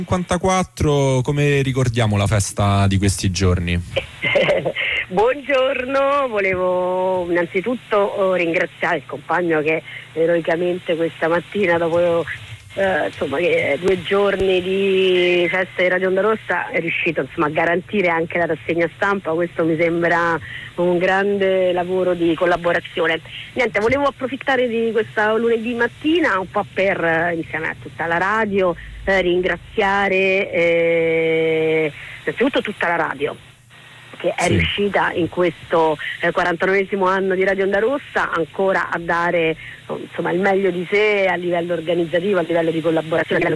54, come ricordiamo la festa di questi giorni? Buongiorno, volevo innanzitutto ringraziare il compagno che eroicamente questa mattina, dopo che 2 giorni di festa di Radio Onda Rossa, è riuscito a garantire anche la rassegna stampa. Questo mi sembra un grande lavoro di collaborazione. Niente, volevo approfittare di questa lunedì mattina un po' per, insieme a tutta la radio, ringraziare innanzitutto tutta la radio che è riuscita in questo 49esimo anno di Radio Onda Rossa ancora a dare il meglio di sé a livello organizzativo, a livello di collaborazione,